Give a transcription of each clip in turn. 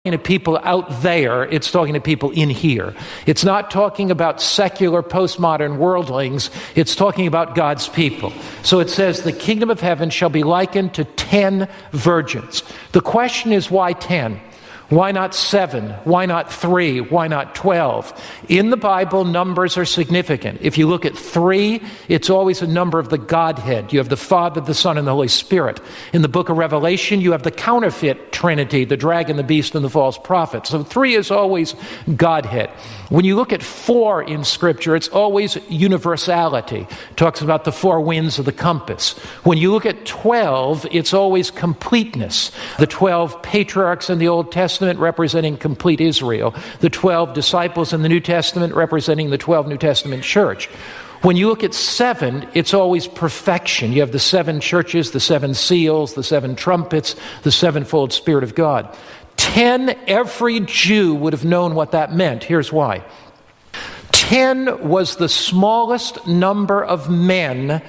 to people out there, it's talking to people in here. It's not talking about secular postmodern worldlings, it's talking about God's people. So it says, the kingdom of heaven shall be likened to 10 virgins. The question is, why 10? Why not 7? Why not 3? Why not 12? In the Bible, numbers are significant. If you look at 3, it's always a number of the Godhead. You have the Father, the Son, and the Holy Spirit. In the book of Revelation, you have the counterfeit Trinity, the dragon, the beast, and the false prophet. So 3 is always Godhead. When you look at 4 in Scripture, it's always universality. It talks about the 4 winds of the compass. When you look at 12, it's always completeness. The 12 patriarchs in the Old Testament representing complete Israel. The 12 disciples in the New Testament representing the 12 New Testament church. When you look at 7, it's always perfection. You have the 7 churches, the 7 seals, the 7 trumpets, the sevenfold Spirit of God. 10, every Jew would have known what that meant. Here's why. 10 was the smallest number of men,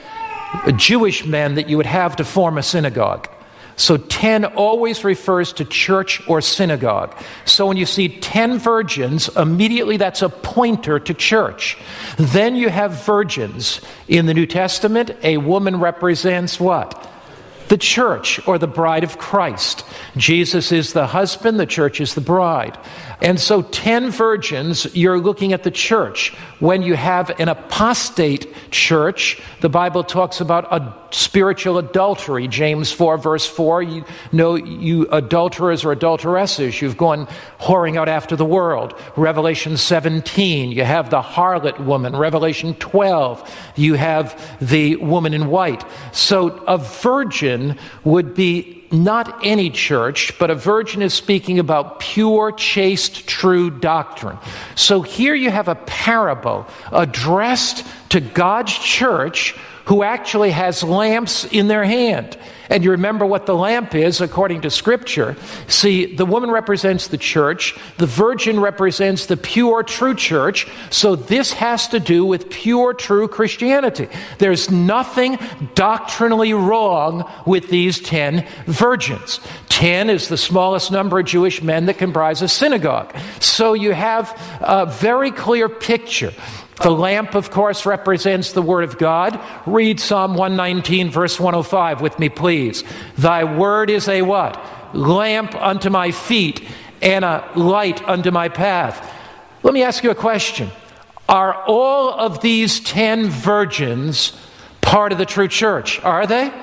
Jewish men, that you would have to form a synagogue. So 10 always refers to church or synagogue. So when you see 10 virgins, immediately that's a pointer to church. Then you have virgins. In the New Testament, a woman represents what? The church, or the bride of Christ. Jesus is the husband, the church is the bride. And so 10 virgins, you're looking at the church. When you have an apostate church, the Bible talks about a spiritual adultery. James 4, verse 4, you know, you adulterers or adulteresses, you've gone whoring out after the world. Revelation 17, you have the harlot woman. Revelation 12, you have the woman in white. So a virgin would be not any church, but a virgin is speaking about pure, chaste, true doctrine. So here you have a parable addressed to God's church who actually has lamps in their hand. And you remember what the lamp is according to Scripture. See, the woman represents the church. The virgin represents the pure, true church. So this has to do with pure, true Christianity. There's nothing doctrinally wrong with these 10 virgins. 10 is the smallest number of Jewish men that comprise a synagogue. So you have a very clear picture. The lamp, of course, represents the Word of God. Read Psalm 119, verse 105 with me, please. Thy word is a what? Lamp unto my feet and a light unto my path. Let me ask you a question. Are all of these 10 virgins part of the true church? Are they?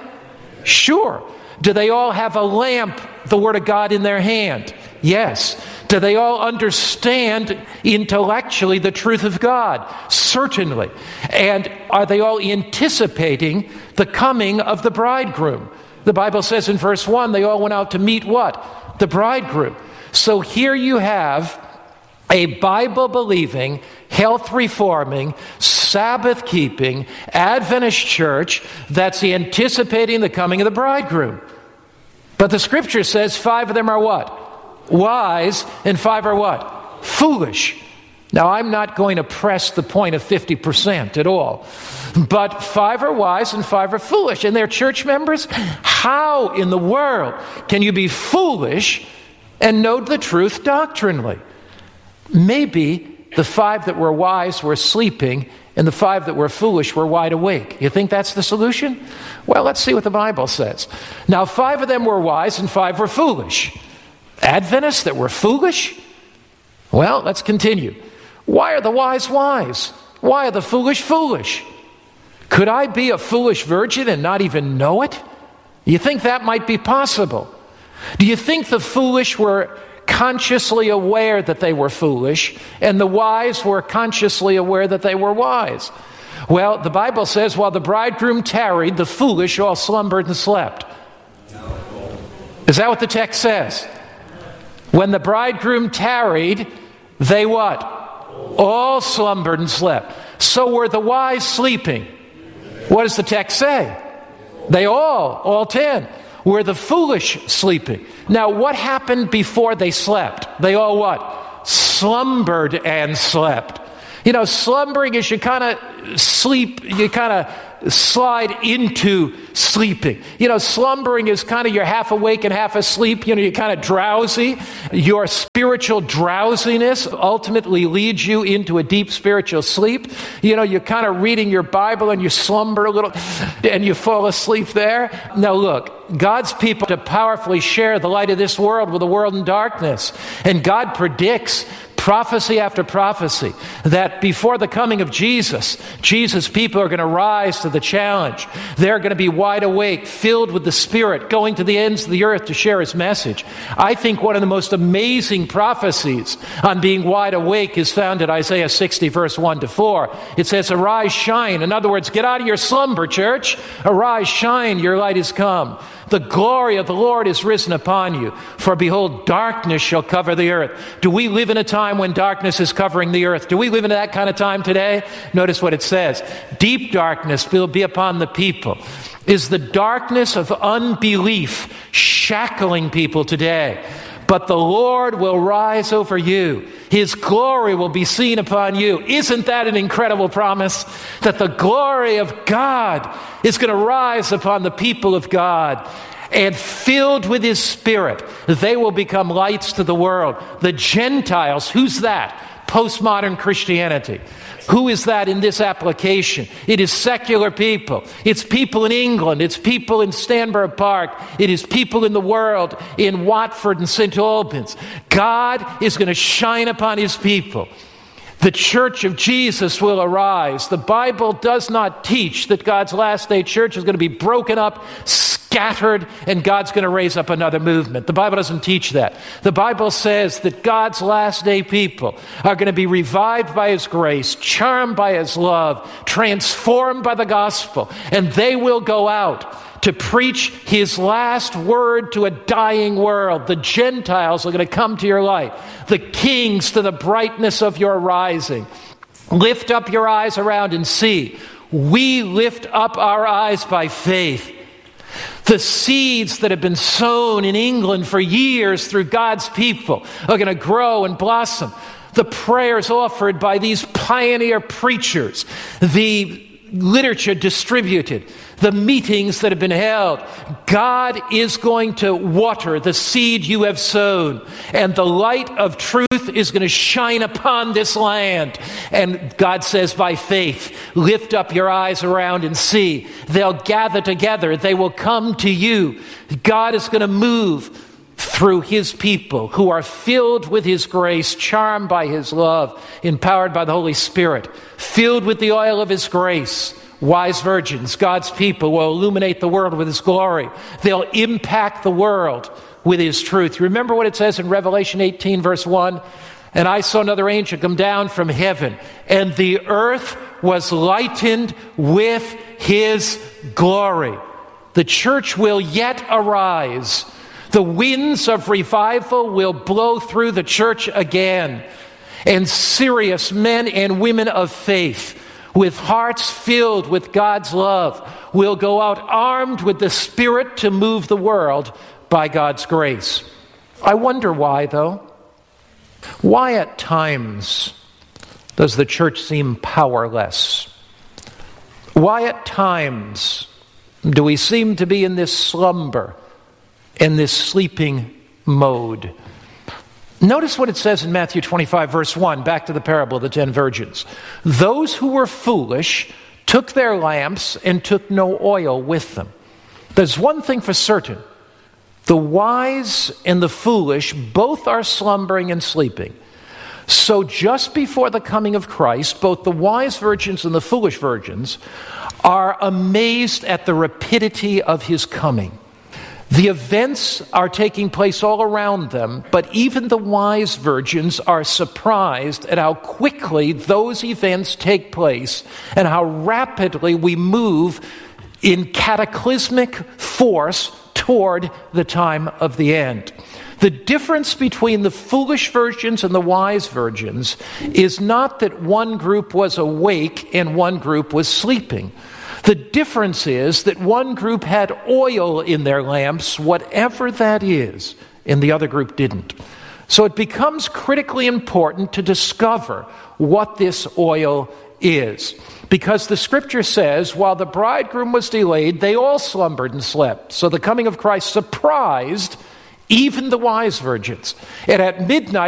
Sure. Do they all have a lamp, the Word of God, in their hand? Yes. Do they all understand intellectually the truth of God? Certainly. And are they all anticipating the coming of the bridegroom? The Bible says in verse 1, they all went out to meet what? The bridegroom. So here you have a Bible-believing, health-reforming, Sabbath-keeping, Adventist church that's anticipating the coming of the bridegroom. But the Scripture says 5 of them are what? Wise, and 5 are what? Foolish. Now, I'm not going to press the point of 50% at all. But 5 are wise and 5 are foolish. And they're church members? How in the world can you be foolish and know the truth doctrinally? Maybe the 5 that were wise were sleeping and the 5 that were foolish were wide awake. You think that's the solution? Well, let's see what the Bible says. Now, 5 of them were wise and 5 were foolish. Adventists that were foolish? Well, let's continue. Why are the wise wise? Why are the foolish foolish? Could I be a foolish virgin and not even know it? Do you think that might be possible? Do you think the foolish were consciously aware that they were foolish and the wise were consciously aware that they were wise? Well, the Bible says, while the bridegroom tarried, the foolish all slumbered and slept. Is that what the text says? When the bridegroom tarried, they what? All slumbered and slept. So were the wise sleeping? What does the text say? They all 10. Were the foolish sleeping? Now, what happened before they slept? They all what? Slumbered and slept. You know, slumbering is you kind of sleep, you kind of slide into sleeping. Slumbering is kind of you're half awake and half asleep. You're kind of drowsy. Your spiritual drowsiness ultimately leads you into a deep spiritual sleep. You're kind of reading your Bible and you slumber a little and you fall asleep there. Now look, God's people to powerfully share the light of this world with the world in darkness. And God predicts prophecy after prophecy that before the coming of Jesus people are going to rise to the challenge. They're going to be wide awake, filled with the Spirit, going to the ends of the earth to share His message. I think one of the most amazing prophecies on being wide awake is found in Isaiah 60, verse 1 to 4. It says, "Arise, shine." In other words, get out of your slumber, church. Arise, shine, your light is come. The glory of the Lord is risen upon you. For behold, darkness shall cover the earth. Do we live in a time when darkness is covering the earth? Do we live in that kind of time today? Notice what it says. Deep darkness will be upon the people. Is the darkness of unbelief shackling people today? But the Lord will rise over you. His glory will be seen upon you. Isn't that an incredible promise? That the glory of God is going to rise upon the people of God. And filled with His Spirit, they will become lights to the world. The Gentiles, who's that? Postmodern Christianity. Who is that in this application? It is secular people. It's people in England. It's people in Stanborough Park. It is people in the world, in Watford and St. Albans. God is going to shine upon His people. The church of Jesus will arise. The Bible does not teach that God's last day church is going to be broken up, scattered, and God's going to raise up another movement. The Bible doesn't teach that. The Bible says that God's last day people are going to be revived by His grace, charmed by His love, transformed by the gospel, and they will go out to preach His last word to a dying world. The Gentiles are going to come to your light. The kings to the brightness of your rising. Lift up your eyes around and see. We lift up our eyes by faith. The seeds that have been sown in England for years through God's people are going to grow and blossom. The prayers offered by these pioneer preachers, the literature distributed, the meetings that have been held. God is going to water the seed you have sown, and the light of truth is going to shine upon this land. And God says, by faith, lift up your eyes around and see. They'll gather together. They will come to you. God is going to move through His people who are filled with His grace, charmed by His love, empowered by the Holy Spirit, filled with the oil of His grace. Wise virgins, God's people, will illuminate the world with His glory. They'll impact the world with His truth. Remember what it says in Revelation 18, verse 1? And I saw another angel come down from heaven, and the earth was lightened with His glory. The church will yet arise. The winds of revival will blow through the church again. And serious men and women of faith, with hearts filled with God's love, will go out armed with the Spirit to move the world by God's grace. I wonder why, though. Why at times does the church seem powerless? Why at times do we seem to be in this slumber, in this sleeping mode? Notice what it says in Matthew 25, verse 1, back to the parable of the 10 virgins. Those who were foolish took their lamps and took no oil with them. There's one thing for certain. The wise and the foolish both are slumbering and sleeping. So just before the coming of Christ, both the wise virgins and the foolish virgins are amazed at the rapidity of His coming. The events are taking place all around them, but even the wise virgins are surprised at how quickly those events take place and how rapidly we move in cataclysmic force toward the time of the end. The difference between the foolish virgins and the wise virgins is not that one group was awake and one group was sleeping. The difference is that one group had oil in their lamps, whatever that is, and the other group didn't. So it becomes critically important to discover what this oil is. Because the scripture says, while the bridegroom was delayed, they all slumbered and slept. So the coming of Christ surprised even the wise virgins. And at midnight,